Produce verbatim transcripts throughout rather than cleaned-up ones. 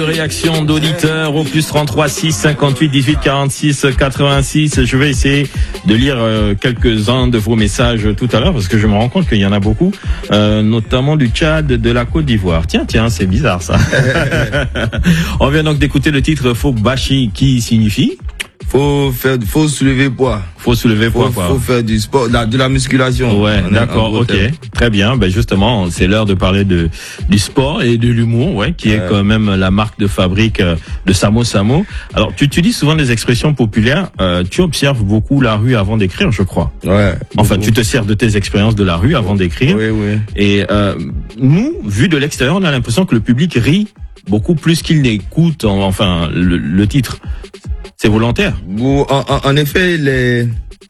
Réaction d'auditeurs au plus trente-trois six cinquante-huit dix-huit quarante-six quatre-vingt-six. Je vais essayer de lire euh, quelques-uns de vos messages tout à l'heure parce que je me rends compte qu'il y en a beaucoup, euh, notamment du Tchad, de la Côte d'Ivoire. Tiens, tiens, c'est bizarre ça. On vient donc d'écouter le titre Fokbashi qui signifie Faut faire, faut soulever poids. Faut soulever Faut, poids, quoi. faut faire du sport, de la, de la musculation. Ouais, En- d'accord, en gros ok, terme. très bien. Ben justement, c'est l'heure de parler de du sport et de l'humour, ouais, qui est Ouais. quand même la marque de fabrique euh, de Samo Samo. Alors, tu utilises souvent des expressions populaires. Euh, tu observes beaucoup la rue avant d'écrire, je crois. Ouais. Enfin, beaucoup. tu te sers de tes expériences de la rue avant d'écrire. Oui, oui. Et euh, nous, vu de l'extérieur, on a l'impression que le public rit beaucoup plus qu'il n'écoute. en- Enfin, le, le titre, c'est volontaire. Bon, en, en, en effet, les,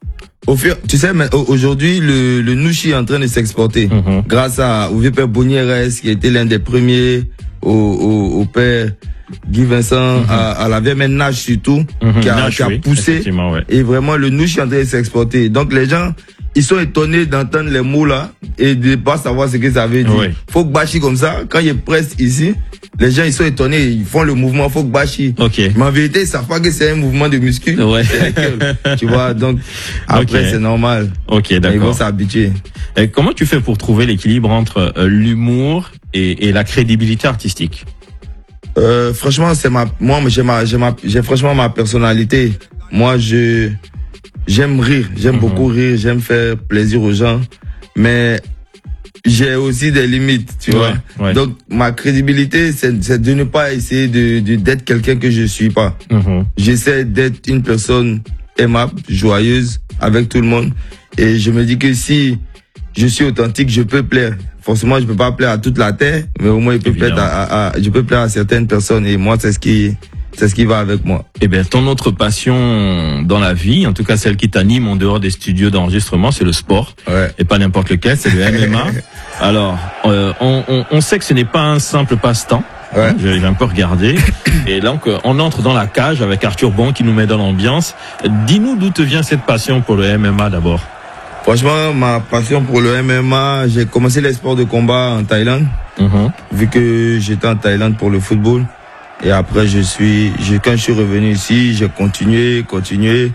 au fur, tu sais, mais au- aujourd'hui, le, le nouchi est en train de s'exporter. Mhm. Grâce à, au vieux père Bonnieres, qui était l'un des premiers, au, au, au père Guy Vincent, à, à la vieille mère Nash surtout, Mhm. qui a, Nash, qui a oui, poussé. effectivement, ouais. Et vraiment, le nouchi est en train de s'exporter. Donc, les gens, ils sont étonnés d'entendre les mots là et de pas savoir ce que ça veut dire. Oui. Faut que Bashi comme ça, quand il presse ici, les gens, ils sont étonnés, ils font le mouvement Faut que Bashi. Ok. Mais en vérité, ils savent pas que c'est un mouvement de muscu. Ouais. C'est la gueule. Tu vois, donc, après, Ok. c'est normal. Ok, Ils vont d'accord. s'habituer. Et comment tu fais pour trouver l'équilibre entre euh, l'humour et, et la crédibilité artistique? Euh, franchement, c'est ma, moi, j'ai ma, j'ai ma, j'ai franchement ma personnalité. Moi, je, j'aime rire, j'aime Mhm. beaucoup rire, j'aime faire plaisir aux gens, mais j'ai aussi des limites, tu Ouais, vois. ouais. Donc, ma crédibilité, c'est, c'est de ne pas essayer de, de, d'être quelqu'un que je suis pas. Mhm. J'essaie d'être une personne aimable, joyeuse, avec tout le monde. Et je me dis que si je suis authentique, je peux plaire. Forcément, je peux pas plaire à toute la terre, mais au moins, il peut plaire Évidemment. à, à, à- je peux plaire à certaines personnes. Et moi, c'est ce qui, c'est ce qui va avec moi. Eh bien, ton autre passion dans la vie, en tout cas celle qui t'anime en dehors des studios d'enregistrement, c'est le sport. Ouais. Et pas n'importe lequel, c'est le M M A. Alors, euh, on, on, on sait que ce n'est pas un simple passe-temps. Ouais. Hein, J'ai j'ai un peu regardé. Et donc, euh, on entre dans la cage avec Arthur Bon qui nous met dans l'ambiance. Dis-nous d'où te vient cette passion pour le M M A d'abord. Franchement, ma passion pour le M M A, j'ai commencé les sports de combat en Thaïlande, Mhm. vu que j'étais en Thaïlande pour le football. Et après, je suis, je, quand je suis revenu ici, j'ai continué, continué.